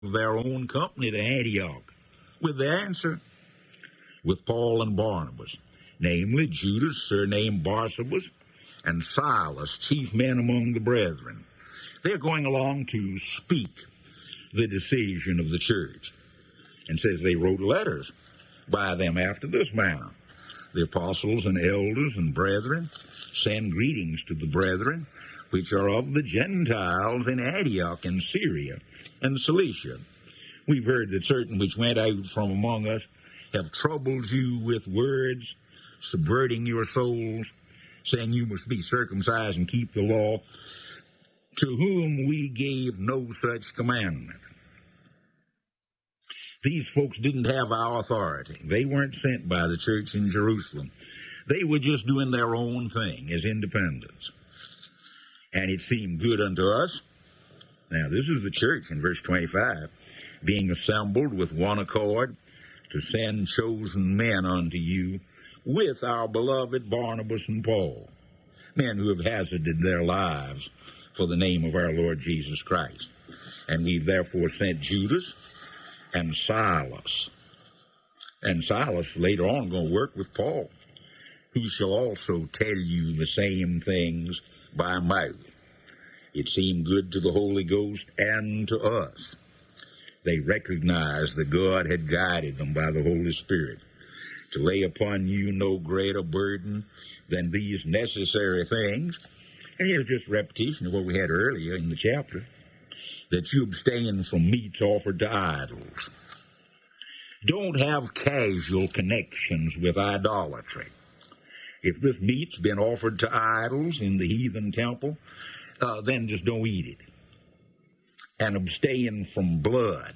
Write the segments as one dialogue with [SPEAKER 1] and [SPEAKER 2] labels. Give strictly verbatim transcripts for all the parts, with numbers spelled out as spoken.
[SPEAKER 1] their own company to Antioch with the answer, with Paul and Barnabas, namely Judas, surnamed Barsabas, and Silas, chief men among the brethren. They're going along to speak the decision of the church, and says they wrote letters by them after this manner. The apostles and elders and brethren send greetings to the brethren which are of the Gentiles in Antioch and Syria and Cilicia. We've heard that certain which went out from among us have troubled you with words, subverting your souls, saying you must be circumcised and keep the law, to whom we gave no such commandment. These folks didn't have our authority. They weren't sent by the church in Jerusalem. They were just doing their own thing as independents. And it seemed good unto us. Now, this is the church in verse twenty-five, being assembled with one accord to send chosen men unto you with our beloved Barnabas and Paul, men who have hazarded their lives for the name of our Lord Jesus Christ. And we've therefore sent Judas and Silas. And Silas later on going to work with Paul, who shall also tell you the same things by mouth. It seemed good to the Holy Ghost and to us. They recognized that God had guided them by the Holy Spirit to lay upon you no greater burden than these necessary things. And here's just a repetition of what we had earlier in the chapter, that you abstain from meats offered to idols. Don't have casual connections with idolatry. If this meat's been offered to idols in the heathen temple, uh, then just don't eat it. And abstain from blood,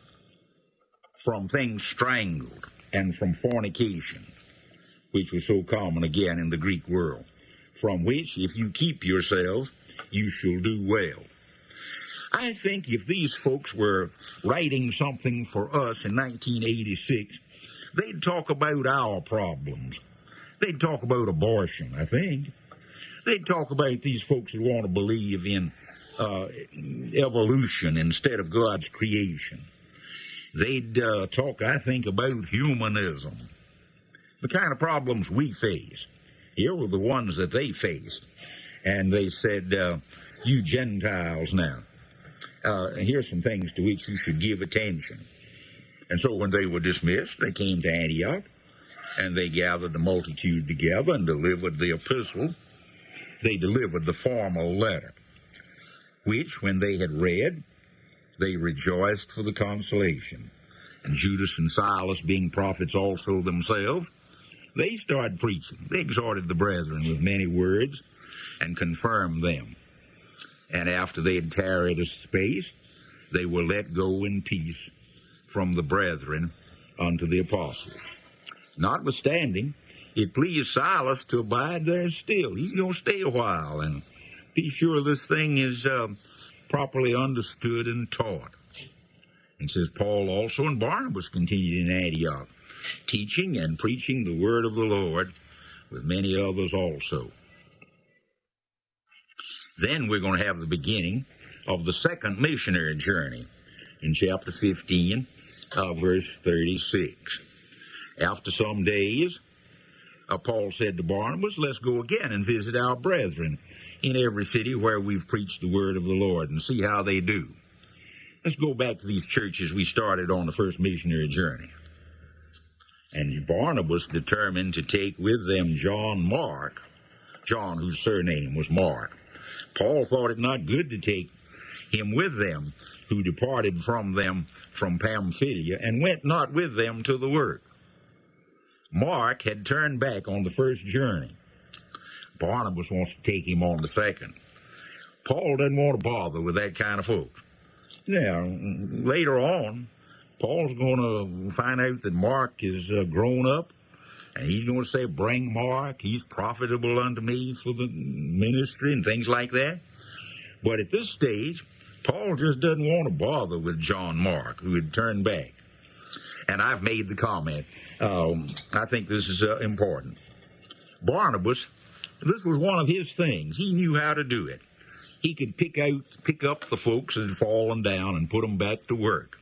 [SPEAKER 1] from things strangled, and from fornication, which was so common again in the Greek world, from which, if you keep yourselves, you shall do well. I think if these folks were writing something for us in nineteen eighty-six, they'd talk about our problems. They'd talk about abortion, I think. They'd talk about these folks who want to believe in uh, evolution instead of God's creation. They'd uh, talk, I think, about humanism, the kind of problems we face. Here were the ones that they faced. And they said, uh, you Gentiles now, uh, here's some things to which you should give attention. And so when they were dismissed, they came to Antioch, and they gathered the multitude together and delivered the epistle. They delivered the formal letter, which, when they had read, they rejoiced for the consolation. And Judas and Silas, being prophets also themselves, they started preaching. They exhorted the brethren with many words and confirmed them. And after they had tarried a space, they were let go in peace from the brethren unto the apostles. Notwithstanding, it pleased Silas to abide there still. He's going to stay a while and be sure this thing is uh, properly understood and taught. And says Paul also and Barnabas continued in Antioch, teaching and preaching the word of the Lord with many others also. Then we're going to have the beginning of the second missionary journey in chapter fifteen, uh, verse thirty-six. After some days, uh, Paul said to Barnabas, let's go again and visit our brethren in every city where we've preached the word of the Lord and see how they do. Let's go back to these churches we started on the first missionary journey. And Barnabas determined to take with them John Mark, John whose surname was Mark. Paul thought it not good to take him with them, who departed from them from Pamphylia, and went not with them to the work. Mark had turned back on the first journey. Barnabas wants to take him on the second. Paul doesn't want to bother with that kind of folks. Now, later on, Paul's going to find out that Mark is uh, grown up, and he's going to say, bring Mark, he's profitable unto me for the ministry and things like that. But at this stage, Paul just doesn't want to bother with John Mark, who had turned back. And I've made the comment. Um, I think this is uh, important. Barnabas, this was one of his things. He knew how to do it. he could pick out, pick up the folks that had fallen down and put them back to work.